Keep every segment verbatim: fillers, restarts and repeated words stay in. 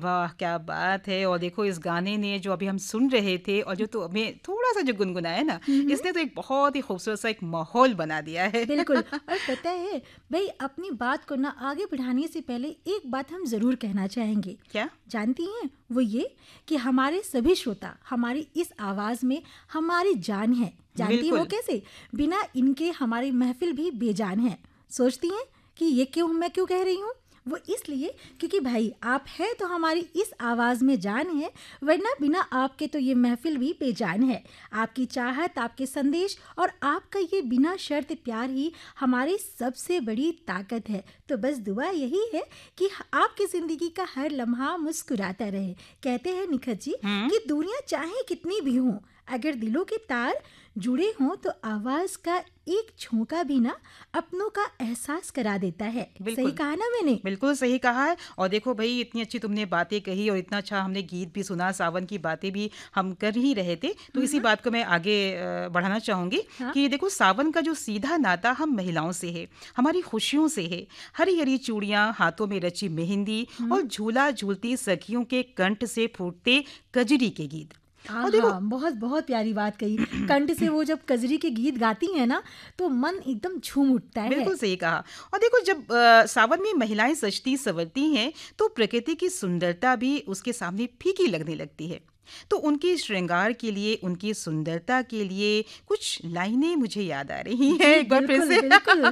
वाह! क्या बात है। और देखो इस गाने ने जो अभी हम सुन रहे थे और जो तो हमें थोड़ा-सा जो गुनगुनाया ना, हुँ, हुँ। इसने तो एक बहुत ही खूबसूरत सा एक माहौल बना दिया है। बिल्कुल। और पता है भई, अपनी बात को ना आगे बढ़ाने से पहले एक बात हम ज़रूर कहना चाहेंगे। क्या? जानती हैं? वो ये कि हमारे सभी श्रोता हमारी इस आवाज़ में हमारी जान है। जानती हैं वो बिल्कुल। कैसे? बिना इनके हमारी महफ़िल भी बेजान है। सोचती हैं कि ये क्यों मैं क्यों कह रही हूँ? वो इसलिए क्योंकि भाई आप हैं तो हमारी इस आवाज़ में जान है, वरना बिना आपके तो ये महफ़िल भी बेजान है। आपकी चाहत, आपके संदेश और आपका ये बिना शर्त प्यार ही हमारी सबसे बड़ी ताकत है। तो बस दुआ यही है कि ह आपकी ज़िंदगी का हर लम्हा मुस्कुराता रहे। कहते हैं निखत जी हुँ। कि दुनिया चाहे कितनी भी हो, अगर दिलों के तार जुड़े हों तो आवाज़ का एक झोंका भी ना अपनों का एहसास करा देता है। सही बिल्कुल। कहा ना मैंने? बिल्कुल सही कहा है। और देखो भई इतनी अच्छी तुमने बातें कही और इतना अच्छा हमने गीत भी सुना, सावन की बातें भी हम कर ही रहे थे। तो हुँ, इसी हुँ। बात को मैं आगे अ, बढ़ाना चाहूँगी हाँ। कि देखो सावन का जो सीधा नाता हम महिलाओं से है, हमारी खुशियों से है। हरी-हरी चूड़ियाँ, हाथों में रची मेहंदी हुँ। और झूला झूलती सखियों के कंठ से फूटते कजरी के गीत। और आहा! देखो बहुत-बहुत प्यारी बात कही। कंठ से वो जब कजरी के गीत गाती हैं ना, तो मन एकदम झूम उठता है। बिल्कुल सही कहा। और देखो जब अ, सावन में महिलाएं सजती संवरती हैं तो प्रकृति की सुंदरता भी उसके सामने फीकी लगने लगती है। तो उनके श्रृंगार के लिए, उनकी सुंदरता के लिए कुछ लाइनें मुझे याद आ रही हैं जी, एक बार फिर बिल्कुल, से। बिल्कुल।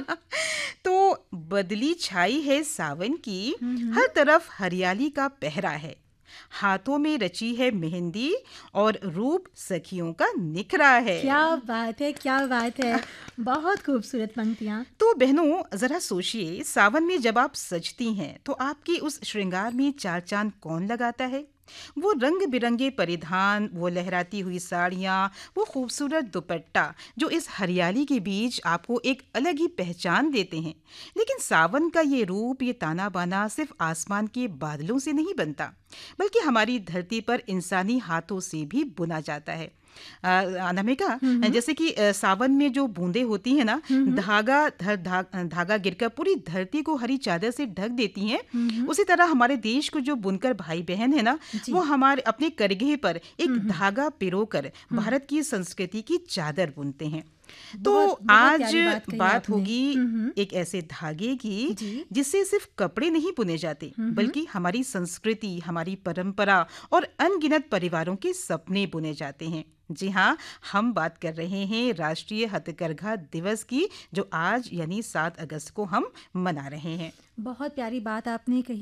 तो बदली छाई है सावन की, हुँ, हुँ। हर तरफ हरियाली का पहरा है। हाथों में रची है मेहंदी और रूप सखियों का निखरा है। क्या बात है, क्या बात है! बहुत खूबसूरत पंक्तियाँ। तो बहनों जरा सोचिए, सावन में जब आप सजती हैं तो आपकी उस श्रृंगार में चार चांद कौन लगाता है? वो रंग बिरंगे परिधान, वो लहराती हुई साड़ियाँ, वो खूबसूरत दुपट्टा जो इस हरियाली के बीच आपको एक अलग ही पहचान देते हैं। लेकिन सावन का ये रूप, ये ताना बाना सिर्फ आसमान के बादलों से नहीं बनता, बल्कि हमारी धरती पर इंसानी हाथों से भी बुना जाता है। अ, अनामिका, हुँ, हुँ। जैसे कि अ, सावन में जो बूंदें होती हैं ना, हुँ, हुँ। धागा ध, धा, धागा गिरकर पूरी धरती को हरी चादर से ढक देती हैं। हुँ, हुँ। उसी तरह हमारे देश को जो बुनकर भाई बहन है ना, वो जी। हमारे अपने करघे पर एक हुँ, हुँ। धागा पिरोकर हुँ। भारत की संस्कृति की चादर बुनते हैं। तो बहुत, बहुत आज प्यारी बात कही बात आपने। होगी हुँ, हुँ। एक ऐसे धागे की जी। जिससे सिर्फ कपड़े नहीं बुने जाते, हुँ, हुँ। बल्कि हमारी संस्कृति, हमारी परंपरा और अनगिनत परिवारों के सपने बुने जाते हैं। जी हाँ, हम बात कर रहे हैं राष्ट्रीय हथकरघा दिवस की, जो आज यानी सात अगस्त को हम मना रहे हैं। बहुत प्यारी बात आपने कही।